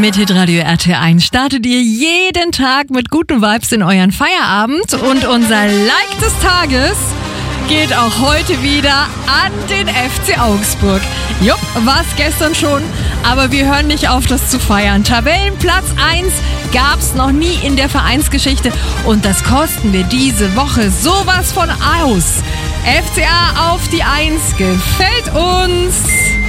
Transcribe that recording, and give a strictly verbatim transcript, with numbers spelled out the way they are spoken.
Mit Hitradio R T eins startet ihr jeden Tag mit guten Vibes in euren Feierabend und unser Like des Tages geht auch heute wieder an den F C Augsburg. Jupp, war's gestern schon, aber wir hören nicht auf, das zu feiern. Tabellenplatz eins gab's noch nie in der Vereinsgeschichte und das kosten wir diese Woche sowas von aus. F C A auf die eins gefällt uns.